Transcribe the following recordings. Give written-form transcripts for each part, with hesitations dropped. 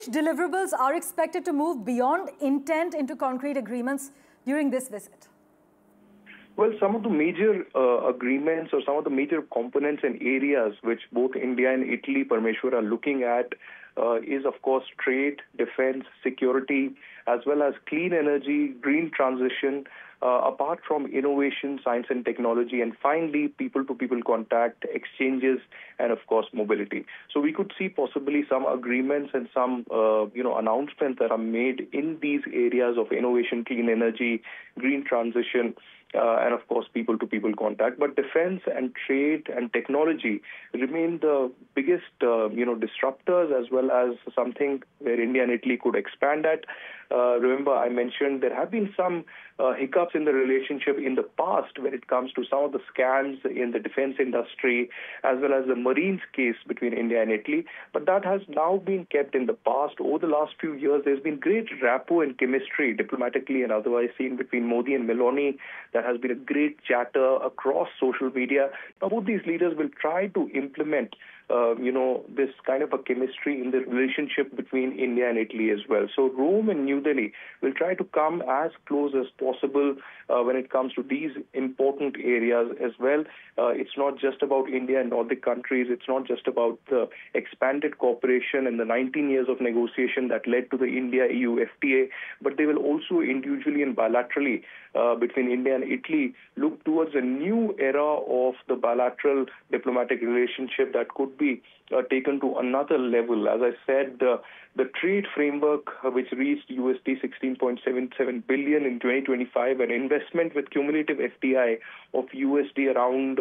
deliverables are expected to move beyond intent into concrete agreements during this visit? Well, some of the major agreements or some of the major components and areas which both India and Italy, Parmeshwar, are looking at is, of course, trade, defense, security, as well as clean energy, green transition, apart from innovation, science and technology, and finally, people-to-people contact, exchanges, and, of course, mobility. So we could see possibly some agreements and some, announcements that are made in these areas of innovation, clean energy, green transition, and, of course, people-to-people contact. But defense and trade and technology remain the biggest, disruptors, as well as something where India and Italy could expand at. Remember, I mentioned there have been some hiccups in the relationship in the past when it comes to some of the scams in the defense industry, as well as the Marines case between India and Italy. But that has now been kept in the past. Over the last few years, there's been great rapport and chemistry, diplomatically and otherwise, seen between Modi and Meloni. There has been a great chatter across social media. Now, both these leaders will try to implement this kind of a chemistry in the relationship between India and Italy as well. So Rome and New Delhi will try to come as close as possible when it comes to these important areas as well. It's not just about India and Nordic countries. It's not just about the expanded cooperation and the 19 years of negotiation that led to the India-EU FTA, but they will also individually and bilaterally between India and Italy look towards a new era of the bilateral diplomatic relationship that could be taken to another level. As I said, the trade framework, which reached USD 16.77 billion in 2025, and investment with cumulative FDI of USD around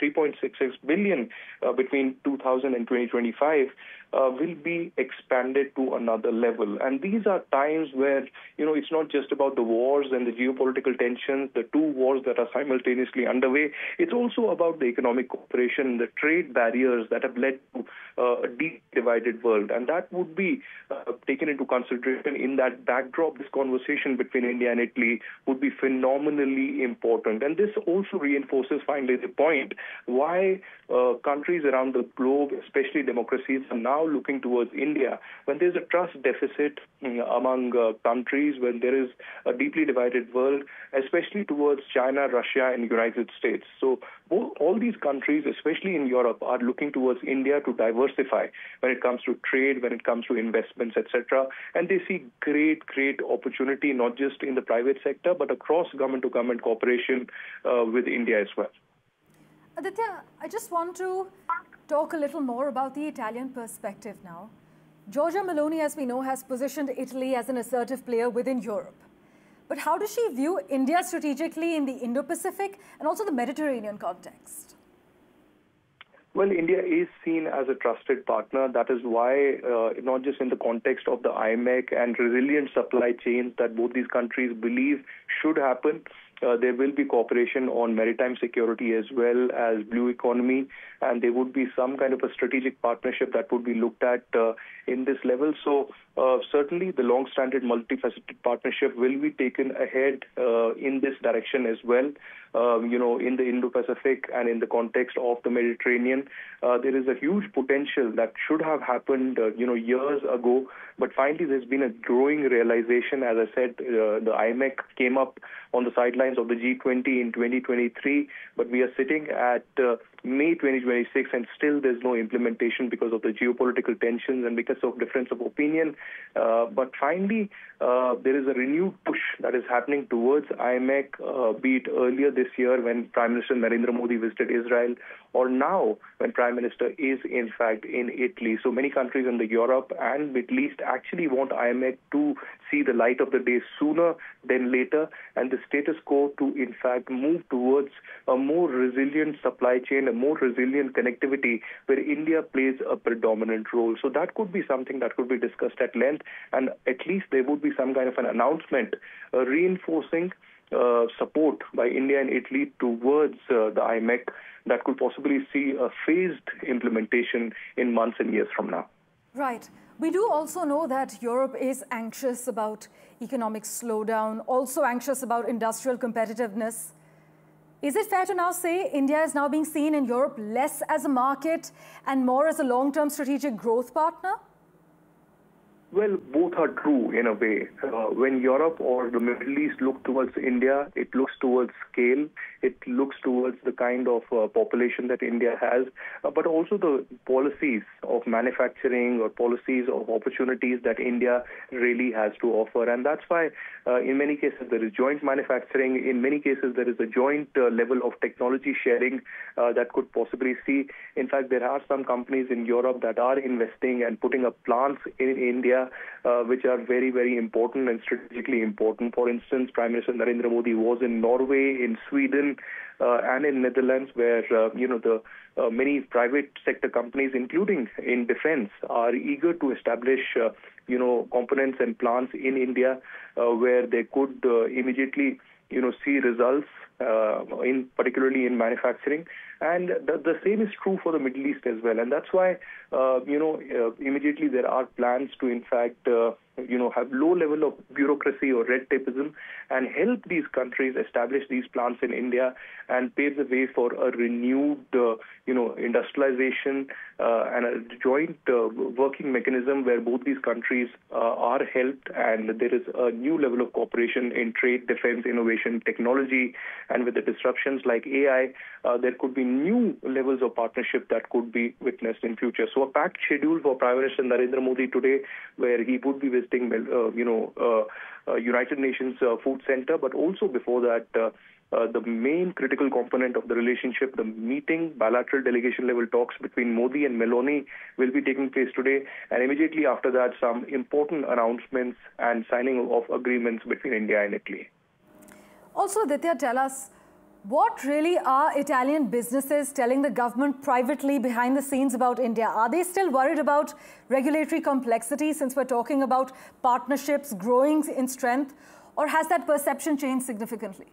3.66 billion between 2000 and 2025, will be expanded to another level. And these are times where, it's not just about the wars and the geopolitical tensions, the two wars that are simultaneously underway. It's also about the economic cooperation, the trade barriers that have led to a deep divided world. And that would be taken into consideration in that backdrop. This conversation between India and Italy would be phenomenally important. And this also reinforces finally the point why countries around the globe, especially democracies, are now looking towards India. When there's a trust deficit among countries, when there is a deeply divided world, especially towards China, Russia, and United States. So all these countries, especially in Europe, are looking towards India to diversify when it comes to trade, when it comes to investments, etc. And they see great opportunity, not just in the private sector, but across government-to-government cooperation with India as well. Aditya, I just want to talk a little more about the Italian perspective now. Giorgia Meloni, as we know, has positioned Italy as an assertive player within Europe. But how does she view India strategically in the Indo-Pacific and also the Mediterranean context? Well, India is seen as a trusted partner. That is why, not just in the context of the IMEC and resilient supply chains that both these countries believe should happen, there will be cooperation on maritime security as well as blue economy, and there would be some kind of a strategic partnership that would be looked at in this level. So certainly the long-standing multifaceted partnership will be taken ahead in this direction as well. In the Indo-Pacific and in the context of the Mediterranean, there is a huge potential that should have happened, years ago. But finally, there's been a growing realization. As I said, the IMEC came up on the sidelines of the G20 in 2023, but we are sitting at May 2026, and still there's no implementation because of the geopolitical tensions and because of difference of opinion. But finally, there is a renewed push that is happening towards IMEC, be it earlier this year when Prime Minister Narendra Modi visited Israel, or now when Prime Minister is in fact in Italy. So many countries in the Europe and Middle East actually want IMEC to see the light of the day sooner than later, and the status quo to in fact move towards a more resilient supply chain, a more resilient connectivity where India plays a predominant role. So that could be something that could be discussed at length, and at least there would be some kind of an announcement reinforcing support by India and Italy towards the IMEC that could possibly see a phased implementation in months and years from now. Right. We do also know that Europe is anxious about economic slowdown, also anxious about industrial competitiveness. Is it fair to now say India is now being seen in Europe less as a market and more as a long-term strategic growth partner? Well, both are true in a way. When Europe or the Middle East look towards India, it looks towards scale. It looks towards the kind of population that India has, but also the policies of manufacturing or policies of opportunities that India really has to offer. And that's why in many cases there is joint manufacturing. In many cases there is a joint level of technology sharing that could possibly see. In fact, there are some companies in Europe that are investing and putting up plants in India, which are very, very important and strategically important. For instance, Prime Minister Narendra Modi was in Norway, in Sweden, and in Netherlands, where the many private sector companies, including in defense, are eager to establish components and plants in India, where they could immediately see results, particularly in manufacturing. And the same is true for the Middle East as well. And that's why, immediately there are plans to, in fact, have low level of bureaucracy or red tapeism and help these countries establish these plants in India and pave the way for a renewed, industrialization and a joint working mechanism where both these countries are helped, and there is a new level of cooperation in trade, defense, innovation, technology, and with the disruptions like AI, there could be new levels of partnership that could be witnessed in future. So a packed schedule for Prime Minister Narendra Modi today, where he would be visiting, United Nations Food Center, but also before that, the main critical component of the relationship, the meeting, bilateral delegation level talks between Modi and Meloni will be taking place today. And immediately after that, some important announcements and signing of agreements between India and Italy. Also, Aditya, tell us, what really are Italian businesses telling the government privately behind the scenes about India? Are they still worried about regulatory complexity, since we're talking about partnerships growing in strength, or has that perception changed significantly?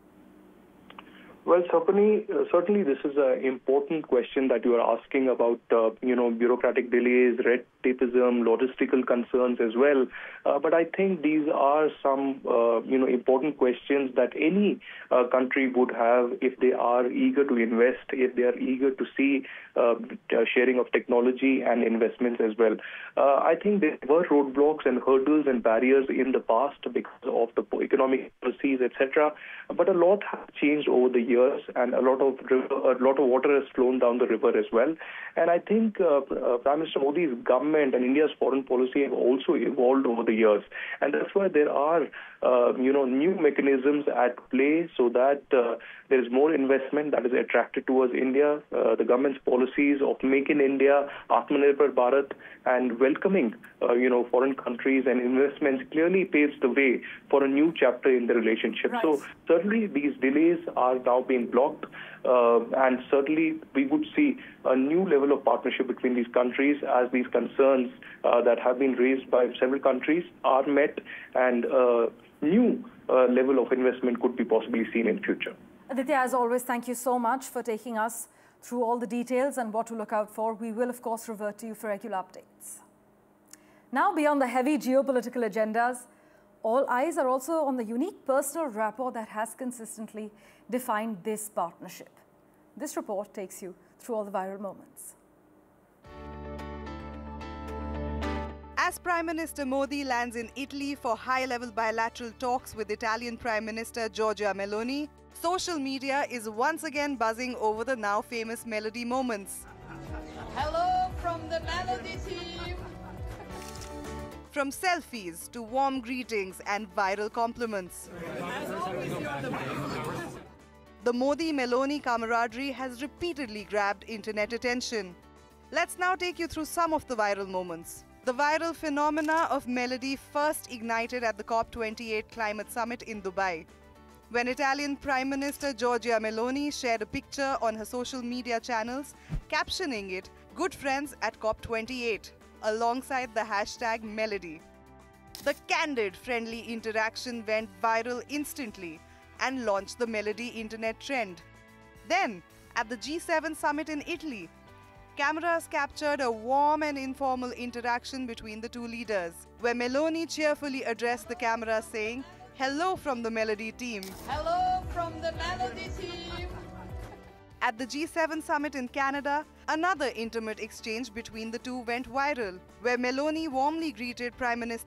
Well, certainly this is an important question that you are asking about, bureaucratic delays, red tapeism, logistical concerns as well. But I think these are some, important questions that any country would have if they are eager to invest, if they are eager to see sharing of technology and investments as well. I think there were roadblocks and hurdles and barriers in the past because of the economic policies, etc. But a lot has changed over the years, and a lot of water has flown down the river as well. And I think Prime Minister Modi's government and India's foreign policy have also evolved over the years, and that's why there are new mechanisms at play, so that there is more investment that is attracted towards India. The government's policies of Make in India, Atmanirbhar Bharat, and welcoming foreign countries and investments clearly paves the way for a new chapter in the relationship. Right. So certainly these delays are now being blocked, and certainly we would see a new level of partnership between these countries as these concerns that have been raised by several countries are met, and new level of investment could be possibly seen in future. Aditya, as always, thank you so much for taking us through all the details and what to look out for. We will, of course, revert to you for regular updates. Now, beyond the heavy geopolitical agendas, all eyes are also on the unique personal rapport that has consistently defined this partnership. This report takes you through all the viral moments. As Prime Minister Modi lands in Italy for high-level bilateral talks with Italian Prime Minister Giorgia Meloni, social media is once again buzzing over the now famous Melody moments. Hello from the Melody team! From selfies to warm greetings and viral compliments. The Modi-Meloni camaraderie has repeatedly grabbed internet attention. Let's now take you through some of the viral moments. The viral phenomena of Melody first ignited at the COP28 climate summit in Dubai, when Italian Prime Minister Giorgia Meloni shared a picture on her social media channels, captioning it "Good Friends at COP28", alongside the hashtag Melody. The candid, friendly interaction went viral instantly and launched the Melody internet trend. Then, at the G7 summit in Italy, cameras captured a warm and informal interaction between the two leaders, where Meloni cheerfully addressed the camera saying, "Hello from the Melody team." Hello from the Melody team! At the G7 summit in Canada, another intimate exchange between the two went viral, where Meloni warmly greeted Prime Minister